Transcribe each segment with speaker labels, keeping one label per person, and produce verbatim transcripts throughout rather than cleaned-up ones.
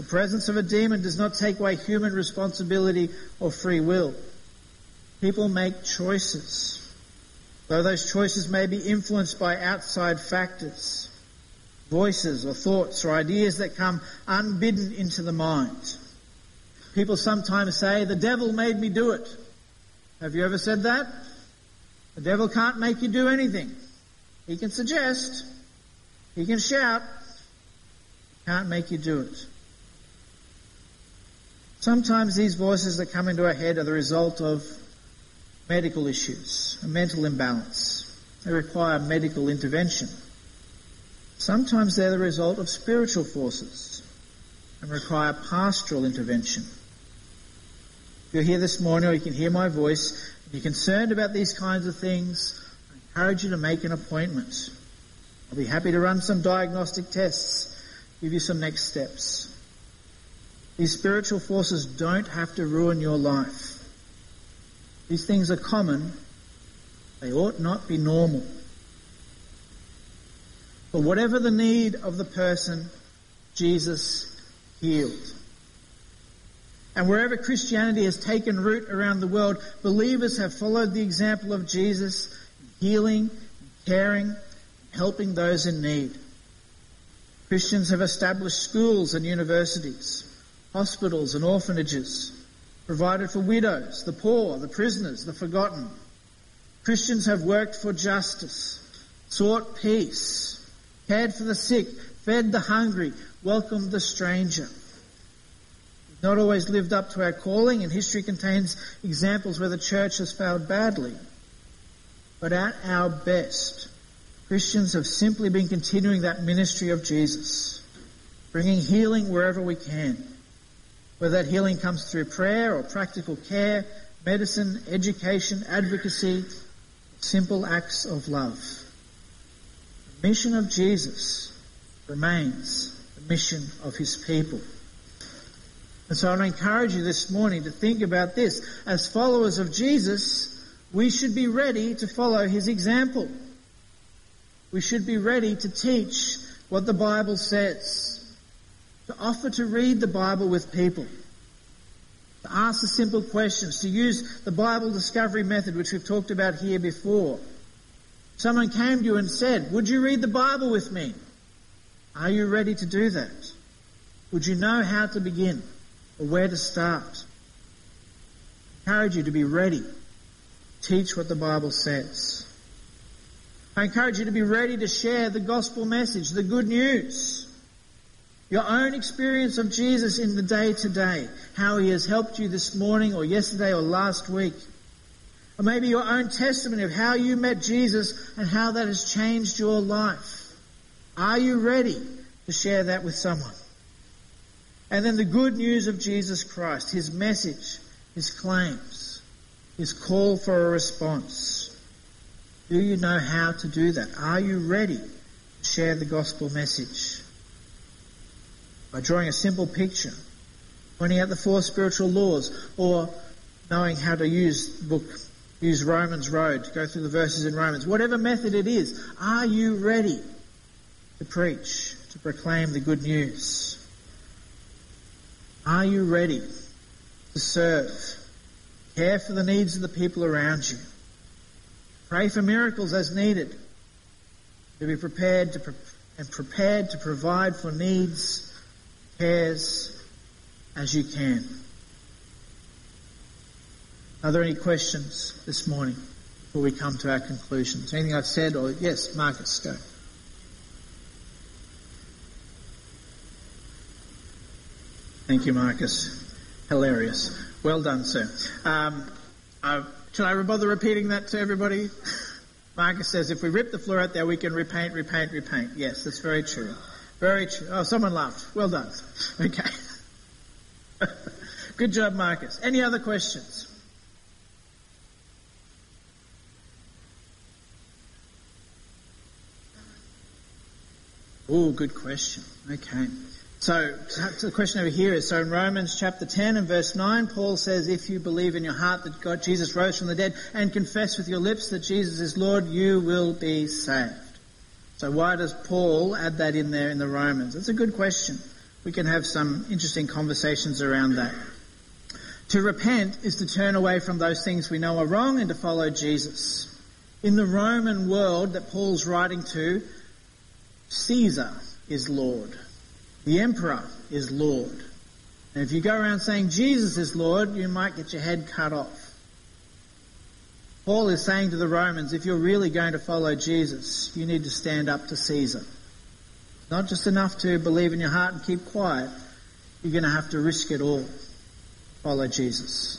Speaker 1: The presence of a demon does not take away human responsibility or free will. People make choices, though those choices may be influenced by outside factors, voices or thoughts or ideas that come unbidden into the mind. People sometimes say, the devil made me do it. Have you ever said that? The devil can't make you do anything. He can suggest, he can shout, he can't make you do it. Sometimes these voices that come into our head are the result of medical issues, a mental imbalance. They require medical intervention. Sometimes they're the result of spiritual forces and require pastoral intervention. If you're here this morning, or you can hear my voice, and you're concerned about these kinds of things, I encourage you to make an appointment. I'll be happy to run some diagnostic tests, give you some next steps. These spiritual forces don't have to ruin your life. These things are common. They ought not be normal. But whatever the need of the person, Jesus healed. And wherever Christianity has taken root around the world, believers have followed the example of Jesus, healing, caring, helping those in need. Christians have established schools and universities, hospitals and orphanages, provided for widows, the poor, the prisoners, the forgotten. Christians have worked for justice, sought peace, cared for the sick, fed the hungry, welcomed the stranger. We've not always lived up to our calling, and history contains examples where the church has failed badly. But at our best, Christians have simply been continuing that ministry of Jesus, bringing healing wherever we can, whether that healing comes through prayer or practical care, medicine, education, advocacy, simple acts of love. The mission of Jesus remains the mission of his people. And so I want to encourage you this morning to think about this. As followers of Jesus, we should be ready to follow his example. We should be ready to teach what the Bible says, to offer to read the Bible with people, to ask the simple questions, to use the Bible discovery method, which we've talked about here before. Someone came to you and said, would you read the Bible with me? Are you ready to do that? Would you know how to begin or where to start? I encourage you to be ready. Teach what the Bible says. I encourage you to be ready to share the gospel message, the good news. Your own experience of Jesus in the day-to-day, how he has helped you this morning or yesterday or last week. Or maybe your own testimony of how you met Jesus and how that has changed your life. Are you ready to share that with someone? And then the good news of Jesus Christ, his message, his claims, his call for a response. Do you know how to do that? Are you ready to share the gospel message? By drawing a simple picture, pointing out the four spiritual laws, or knowing how to use the book, use Romans Road, to go through the verses in Romans. Whatever method it is, are you ready to preach, to proclaim the good news? Are you ready to serve, care for the needs of the people around you? Pray for miracles as needed, to be prepared to pre- and prepared to provide for needs, cares as you can. Are there any questions this morning before we come to our conclusions? Anything I've said? Or yes, Marcus, go. Thank you, Marcus. Hilarious. Well done, sir. Um, I, should I bother repeating that to everybody? Marcus says, if we rip the floor out there, we can repaint, repaint, repaint. Yes, that's very true. Very true. Oh, someone laughed. Well done. Okay. Good job, Marcus. Any other questions? Oh, good question. Okay. So, so the question over here is, so in Romans chapter ten and verse nine, Paul says, if you believe in your heart that God, Jesus rose from the dead, and confess with your lips that Jesus is Lord, you will be saved. So why does Paul add that in there in the Romans? That's a good question. we can have some interesting conversations around that. To repent is to turn away from those things we know are wrong and to follow Jesus. In the Roman world that Paul's writing to, Caesar is Lord. The emperor is Lord. And if you go around saying Jesus is Lord, you might get your head cut off. Paul is saying to the Romans, if you're really going to follow Jesus, you need to stand up to Caesar. It's not just enough to believe in your heart and keep quiet. You're going to have to risk it all. Follow Jesus.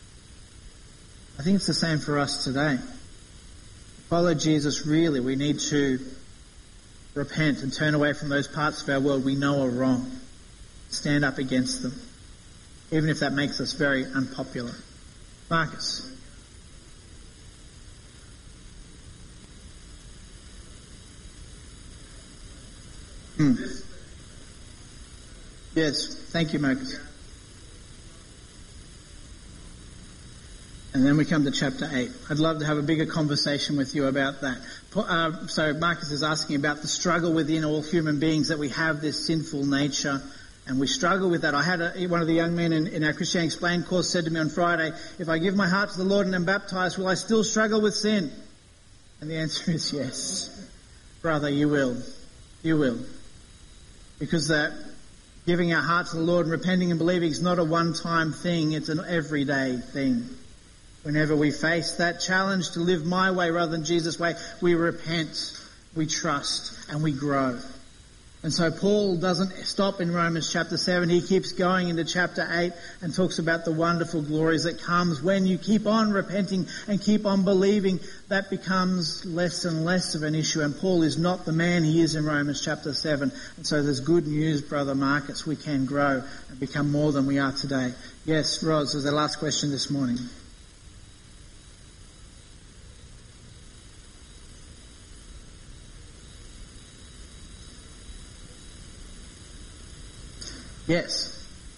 Speaker 1: I think it's the same for us today. Follow Jesus really, we need to repent and turn away from those parts of our world we know are wrong. Stand up against them, even if that makes us very unpopular. Marcus. Hmm. Yes, thank you, Marcus. And then we come to chapter eight. I'd love to have a bigger conversation with you about that. Uh, so Marcus is asking about the struggle within all human beings, that we have this sinful nature and we struggle with that. I had a, one of the young men in, in our Christianity Explained course said to me on Friday, if I give my heart to the Lord and am baptized, will I still struggle with sin? And the answer is yes. Brother, you will. You will. Because that giving our heart to the Lord and repenting and believing is not a one-time thing, it's an everyday thing. Whenever we face that challenge to live my way rather than Jesus' way, we repent, we trust, and we grow. And so Paul doesn't stop in Romans chapter seven. He keeps going into chapter eight and talks about the wonderful glories that comes when you keep on repenting and keep on believing. That becomes less and less of an issue. And Paul is not the man he is in Romans chapter seven. And so there's good news, Brother Marcus. We can grow and become more than we are today. Yes, Roz, was the last question this morning. Yes.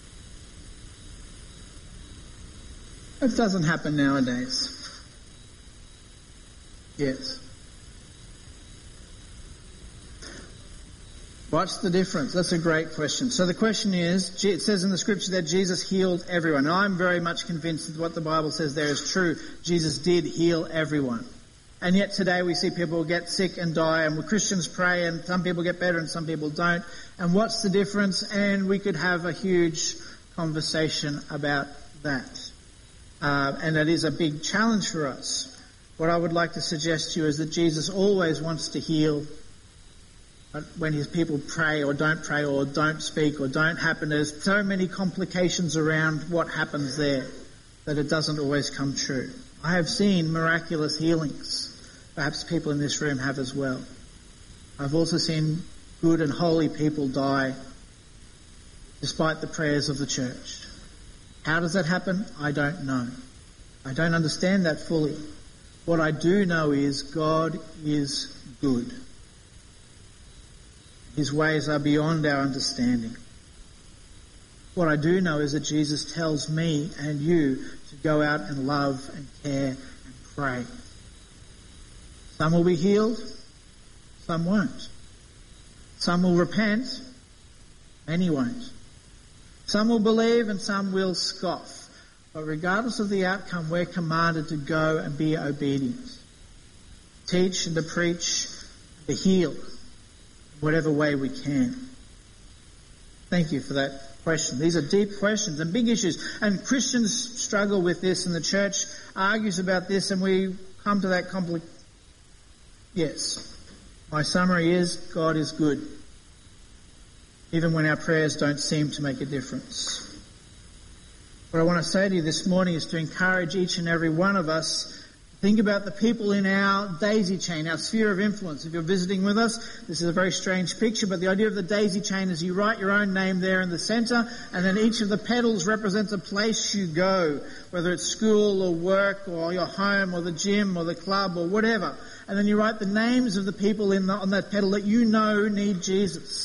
Speaker 1: It doesn't happen nowadays. Yes. What's the difference? That's a great question. So the question is, it says in the scripture that Jesus healed everyone. And I'm very much convinced that what the Bible says there is true. Jesus did heal everyone. And yet today we see people get sick and die, and Christians pray, and some people get better and some people don't. And what's the difference? And we could have a huge conversation about that. Uh, and that is a big challenge for us. What I would like to suggest to you is that Jesus always wants to heal when his people pray or don't pray or don't speak or don't happen. There's so many complications around what happens there that it doesn't always come true. I have seen miraculous healings. Perhaps people in this room have as well. I've also seen good and holy people die despite the prayers of the church. How does that happen? I don't know. I don't understand that fully. What I do know is God is good. His ways are beyond our understanding. What I do know is that Jesus tells me and you to go out and love and care and pray. Some will be healed, some won't. Some will repent, many won't. Some will believe and some will scoff. But regardless of the outcome, we're commanded to go and be obedient. Teach and to preach, to heal, whatever way we can. Thank you for that question. These are deep questions and big issues. And Christians struggle with this, and the church argues about this, and we come to that complex. Yes. My summary is God is good, even when our prayers don't seem to make a difference. What I want to say to you this morning is to encourage each and every one of us to think about the people in our daisy chain, our sphere of influence. If you're visiting with us, this is a very strange picture, but the idea of the daisy chain is you write your own name there in the centre, and then each of the petals represents a place you go, whether it's school or work or your home or the gym or the club or whatever. And then you write the names of the people in the, on that petal that you know need Jesus.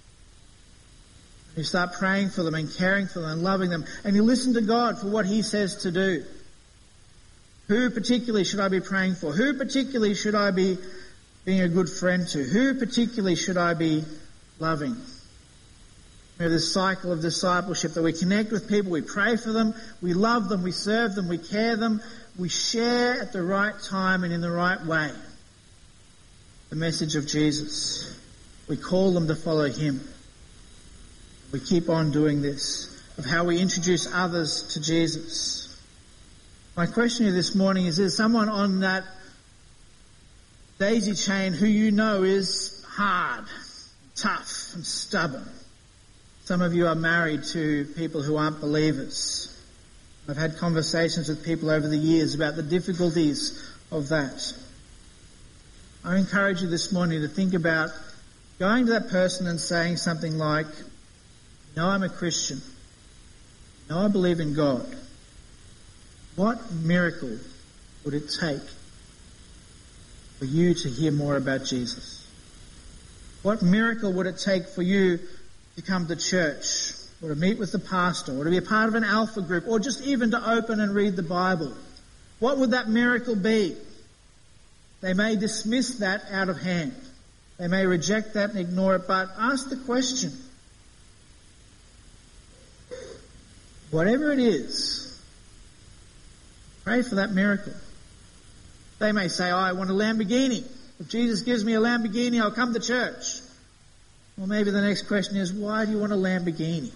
Speaker 1: You start praying for them and caring for them and loving them. And you listen to God for what he says to do. Who particularly should I be praying for? Who particularly should I be being a good friend to? Who particularly should I be loving? We have this cycle of discipleship that we connect with people, we pray for them, we love them, we serve them, we care them, we share at the right time and in the right way the message of Jesus. We call them to follow him. We keep on doing this, of how we introduce others to Jesus. My question to you this morning is, is someone on that daisy chain who you know is hard, tough and stubborn? Some of you are married to people who aren't believers. I've had conversations with people over the years about the difficulties of that. I encourage you this morning to think about going to that person and saying something like, "No, I'm a Christian. No, I believe in God. What miracle would it take for you to hear more about Jesus? What miracle would it take for you to come to church, or to meet with the pastor, or to be a part of an alpha group, or just even to open and read the Bible? What would that miracle be?" They may dismiss that out of hand. They may reject that and ignore it, but ask the question. Whatever it is, pray for that miracle. They may say, "Oh, I want a Lamborghini. If Jesus gives me a Lamborghini, I'll come to church." Well, maybe the next question is, why do you want a Lamborghini?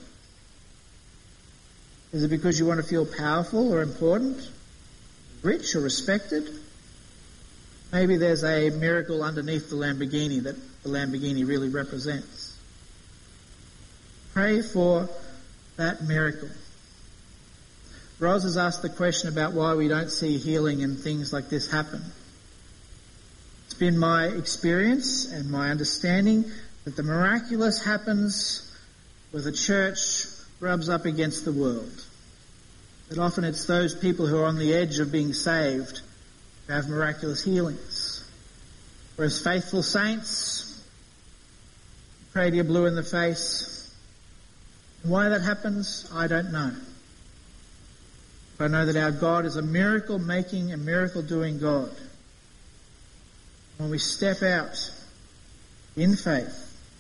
Speaker 1: Is it because you want to feel powerful or important, rich or respected? Maybe there's a miracle underneath the Lamborghini that the Lamborghini really represents. Pray for that miracle. Roz has asked the question about why we don't see healing and things like this happen. It's been my experience and my understanding that the miraculous happens where the church rubs up against the world. That often it's those people who are on the edge of being saved who have miraculous healings. Whereas faithful saints pray till you're blue in the face. And why that happens, I don't know. But I know that our God is a miracle-making and miracle-doing God. When we step out in faith,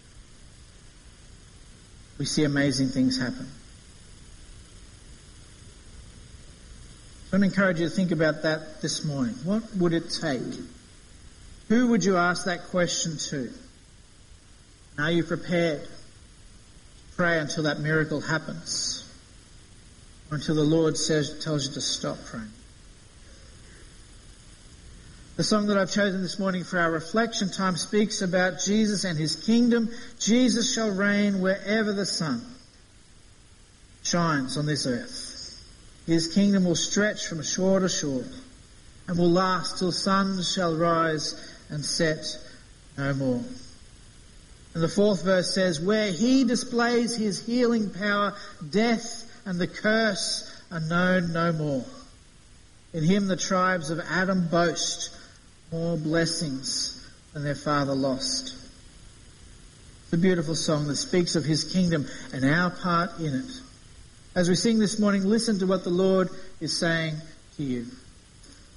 Speaker 1: we see amazing things happen. So I want to encourage you to think about that this morning. What would it take? Who would you ask that question to? And are you prepared to pray until that miracle happens? Or until the Lord says, tells you to stop praying? The song that I've chosen this morning for our reflection time speaks about Jesus and his kingdom. Jesus shall reign wherever the sun shines on this earth. His kingdom will stretch from shore to shore and will last till sun shall rise and set no more. And the fourth verse says, where he displays his healing power, death and the curse are known no more. In him the tribes of Adam boast more blessings than their father lost. It's a beautiful song that speaks of his kingdom and our part in it. As we sing this morning, listen to what the Lord is saying to you.